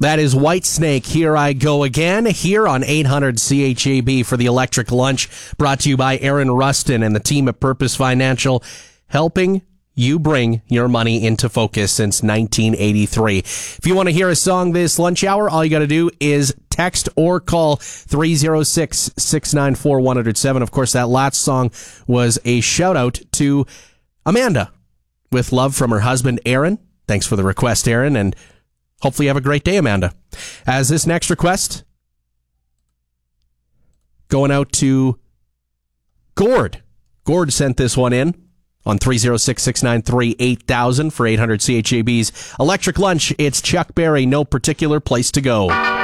That is Whitesnake, Here I Go Again, here on 800 CHAB for the Electric Lunch, brought to you by Aaron Rustin and the team at Purpose Financial, helping you bring your money into focus since 1983. If you want to hear a song this lunch hour, all you got to do is text or call 306-694-1007. Of course, that last song was a shout-out to Amanda with love from her husband, Aaron. Thanks for the request, Aaron, and hopefully you have a great day, Amanda. As this next request, going out to Gord. Gord sent this one in on 306-693-8000 for 800 CHAB's Electric Lunch. It's Chuck Berry, No Particular Place to Go.